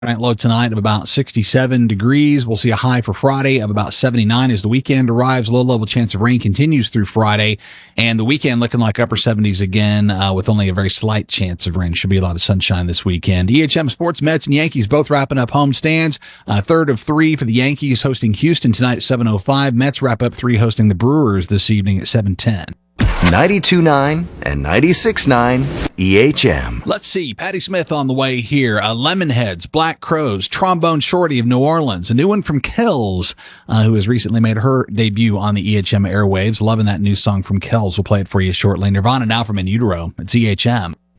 Night low tonight of about 67 degrees. We'll see a high for Friday of about 79 as the weekend arrives. Low level chance of rain continues through Friday, and the weekend looking like upper 70s again with only a very slight chance of rain. Should be a lot of sunshine this weekend. EHM Sports, Mets and Yankees both wrapping up home stands. Third of three for the Yankees hosting Houston tonight at 7:05. Mets wrap up three hosting the Brewers this evening at 7:10. 92.9 and 96.9 EHM. Let's see. Patty Smith on the way here. Lemonheads, Black Crows, Trombone Shorty of New Orleans. A new one from Kells, who has recently made her debut on the EHM airwaves. Loving that new song from Kells. We'll play it for you shortly. Nirvana now from In Utero. It's EHM.